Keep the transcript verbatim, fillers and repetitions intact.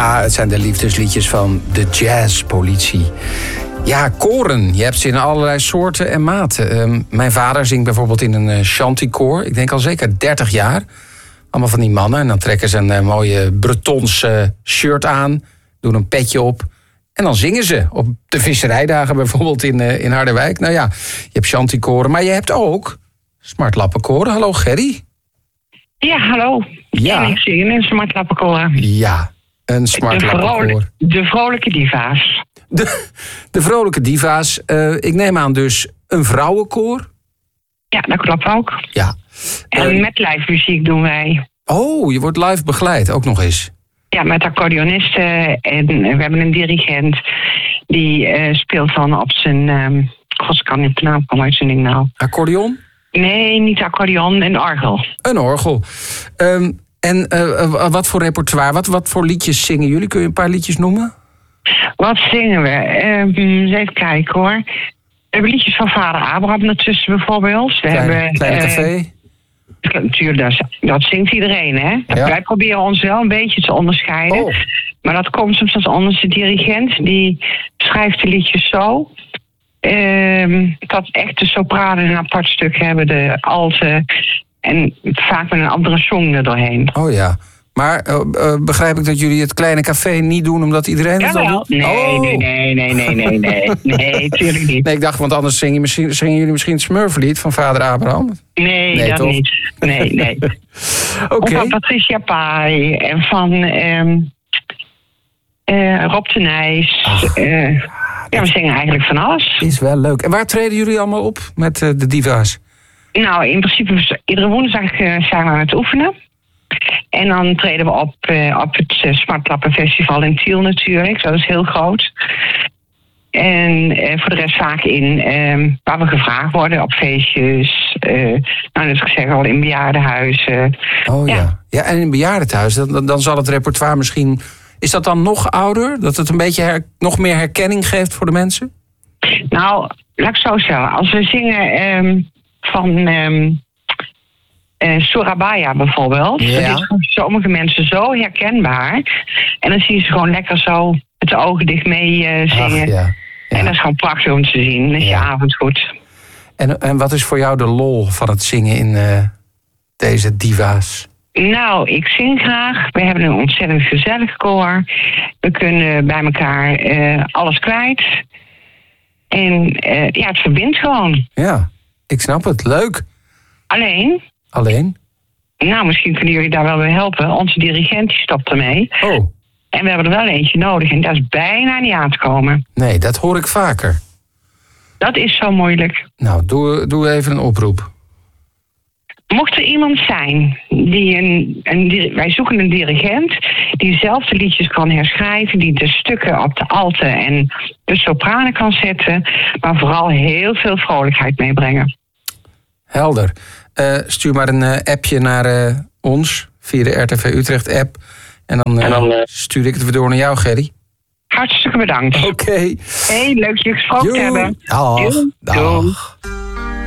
Ja, het zijn de liefdesliedjes van de Jazzpolitie. Ja, koren. Je hebt ze in allerlei soorten en maten. Uh, mijn vader zingt bijvoorbeeld in een uh, chantykoor. Ik denk al zeker dertig jaar. Allemaal van die mannen. En dan trekken ze een uh, mooie Bretons uh, shirt aan. Doen een petje op. En dan zingen ze. Op de visserijdagen bijvoorbeeld in, uh, in Harderwijk. Nou ja, je hebt chantykoren. Maar je hebt ook smartlappenkoren. Hallo Gerry. Ja, hallo. Ja. En ik zing in een smartlappenkoor. Ja, een smartlappenkoor. De, vrolijk, de vrolijke diva's. De, de vrolijke diva's. Uh, ik neem aan dus een vrouwenkoor. Ja, dat klopt ook. Ja. En uh, met live muziek doen wij. Oh, je wordt live begeleid, ook nog eens. Ja, met accordeonisten. En we hebben een dirigent die uh, speelt dan op zijn... Um, God, ik kan niet op de naam komen uit zijn ding nou. Accordeon? Nee, niet accordeon, een orgel. Een orgel. Um, en uh, wat voor repertoire, wat, wat voor liedjes zingen jullie? Kun je een paar liedjes noemen? Wat zingen we? Um, even kijken hoor. We hebben liedjes van vader Abraham ertussen bijvoorbeeld. We Kleine, hebben, kleine uh, café? Natuurlijk, dat, dat zingt iedereen, hè? Ja. Wij proberen ons wel een beetje te onderscheiden. Oh. Maar dat komt soms als onze dirigent. Die schrijft de liedjes zo... Um, dat echt de sopranen een apart stuk hebben, de alten... en vaak met een andere song er doorheen. Oh ja. Maar uh, uh, begrijp ik dat jullie het kleine café niet doen omdat iedereen het al doet? Nee, oh. nee, nee, nee, nee, nee, nee, nee, tuurlijk niet. Nee, ik dacht, want anders zingen, misschien, zingen jullie misschien het Smurflied van vader Abraham? Nee, nee dat toch? niet. Nee, nee. Oké. Okay. Of van Patricia Pai en van um, uh, Rob de Nijs. Uh, ja, we zingen eigenlijk van alles. Is wel leuk. En waar treden jullie allemaal op met uh, de diva's? Nou, in principe iedere woensdag uh, zijn we aan het oefenen. En dan treden we op uh, op het uh, Smartlappenfestival in Tiel natuurlijk. Dat is heel groot. En uh, voor de rest vaak in uh, waar we gevraagd worden op feestjes. Uh, nou, dus ik zeg al in bejaardenhuizen. Oh ja. Ja, ja en in bejaardenhuis, dan, dan zal het repertoire misschien... Is dat dan nog ouder? Dat het een beetje her, nog meer herkenning geeft voor de mensen? Nou, laat ik zo zeggen. Als we zingen um, van... Um, Uh, Surabaya bijvoorbeeld. Ja. Dat is voor sommige mensen zo herkenbaar. En dan zie je ze gewoon lekker zo met de ogen dicht mee uh, zingen. Ach, ja. Ja. En dat is gewoon prachtig om te zien. Dan is ja. je avond goed. En, en wat is voor jou de lol van het zingen in uh, deze diva's? Nou, ik zing graag. We hebben een ontzettend gezellig koor. We kunnen bij elkaar uh, alles kwijt. En uh, ja, het verbindt gewoon. Ja, ik snap het. Leuk. Alleen... Alleen? Nou, misschien kunnen jullie daar wel bij helpen. Onze dirigent die stopt ermee. Oh. En we hebben er wel eentje nodig. En dat is bijna niet aan te komen. Nee, dat hoor ik vaker. Dat is zo moeilijk. Nou, doe, doe even een oproep. Mocht er iemand zijn die een, een... Wij zoeken een dirigent die zelf de liedjes kan herschrijven. Die de stukken op de alten en de sopranen kan zetten. Maar vooral heel veel vrolijkheid meebrengen. Helder. Uh, stuur maar een uh, appje naar uh, ons via de R T V Utrecht app. En dan, uh, en dan uh, stuur ik het weer door naar jou, Gerry. Hartstikke bedankt. Oké. Okay. Heel leuk je gesproken te hebben. Dag. Doei. Dag. Doei.